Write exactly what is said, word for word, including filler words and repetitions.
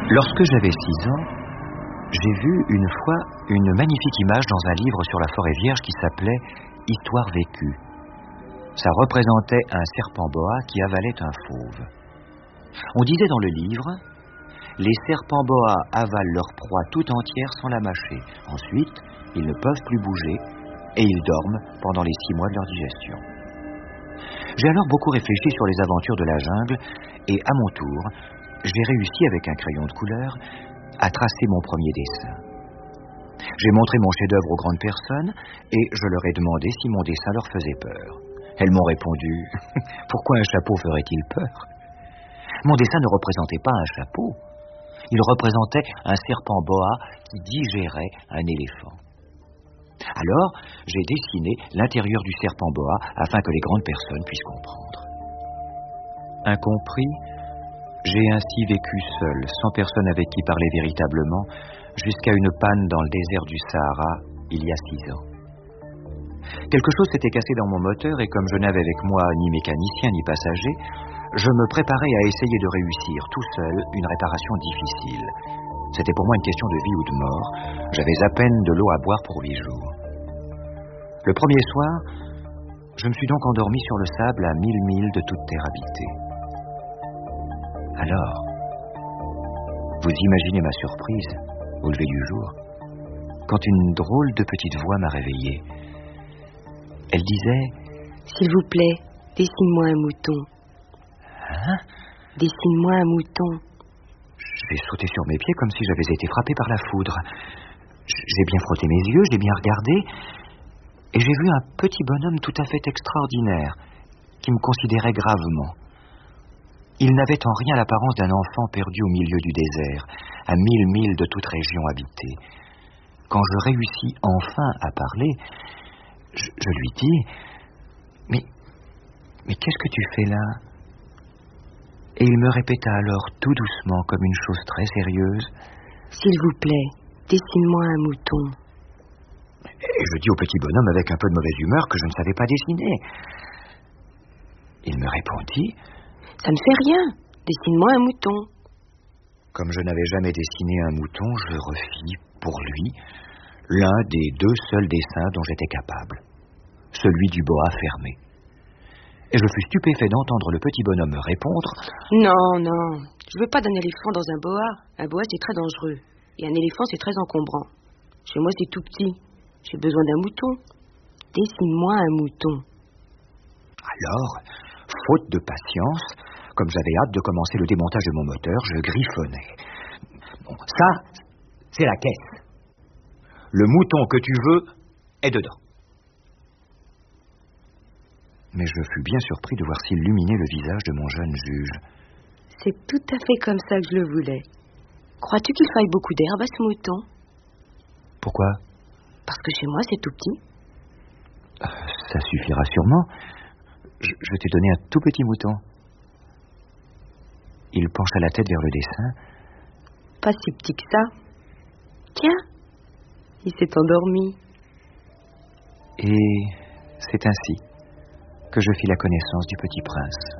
Lorsque j'avais six ans, j'ai vu une fois une magnifique image dans un livre sur la forêt vierge qui s'appelait « Histoire vécue ». Ça représentait un serpent boa qui avalait un fauve. On disait dans le livre « Les serpents boa avalent leur proie tout entière sans la mâcher. Ensuite, ils ne peuvent plus bouger et ils dorment pendant les six mois de leur digestion. » J'ai alors beaucoup réfléchi sur les aventures de la jungle et, à mon tour, j'ai réussi avec un crayon de couleur à tracer mon premier dessin. J'ai montré mon chef-d'œuvre aux grandes personnes et je leur ai demandé si mon dessin leur faisait peur. Elles m'ont répondu « Pourquoi un chapeau ferait-il peur ?» Mon dessin ne représentait pas un chapeau. Il représentait un serpent boa qui digérait un éléphant. Alors, j'ai dessiné l'intérieur du serpent boa afin que les grandes personnes puissent comprendre. Incompris, j'ai ainsi vécu seul, sans personne avec qui parler véritablement, jusqu'à une panne dans le désert du Sahara, il y a six ans. Quelque chose s'était cassé dans mon moteur et comme je n'avais avec moi ni mécanicien ni passager, je me préparais à essayer de réussir tout seul une réparation difficile. C'était pour moi une question de vie ou de mort. J'avais à peine de l'eau à boire pour huit jours. Le premier soir, je me suis donc endormi sur le sable à mille milles de toute terre habitée. Alors, vous imaginez ma surprise au lever du jour, quand une drôle de petite voix m'a réveillé. Elle disait « S'il vous plaît, dessine-moi un mouton. » Hein? Dessine-moi un mouton. J'ai sauté sur mes pieds comme si j'avais été frappé par la foudre. J'ai bien frotté mes yeux, j'ai bien regardé, et j'ai vu un petit bonhomme tout à fait extraordinaire, qui me considérait gravement. Il n'avait en rien l'apparence d'un enfant perdu au milieu du désert, à mille milles de toute région habitée. Quand je réussis enfin à parler, je, je lui dis « Mais, mais qu'est-ce que tu fais là ?» Et il me répéta alors tout doucement, comme une chose très sérieuse « S'il vous plaît, dessine-moi un mouton. » Et je dis au petit bonhomme avec un peu de mauvaise humeur que je ne savais pas dessiner. Il me répondit « Ça ne fait rien, dessine-moi un mouton. » Comme je n'avais jamais dessiné un mouton, je refis, pour lui, l'un des deux seuls dessins dont j'étais capable, celui du boa fermé. Et je fus stupéfait d'entendre le petit bonhomme me répondre « Non, non, je ne veux pas d'un éléphant dans un boa. Un boa, c'est très dangereux. Et un éléphant, c'est très encombrant. Chez moi, c'est tout petit. J'ai besoin d'un mouton. Dessine-moi un mouton. » Alors, faute de patience, comme j'avais hâte de commencer le démontage de mon moteur, je griffonnais. Bon, ça, c'est la caisse. Le mouton que tu veux est dedans. Mais je fus bien surpris de voir s'illuminer le visage de mon jeune juge. C'est tout à fait comme ça que je le voulais. Crois-tu qu'il faille beaucoup d'herbe à ce mouton? Pourquoi? Parce que chez moi, c'est tout petit. Ça suffira sûrement. Je, je t'ai donné un tout petit mouton. Il pencha la tête vers le dessin. Pas si petit que ça. Tiens, il s'est endormi. Et c'est ainsi que je fis la connaissance du petit prince.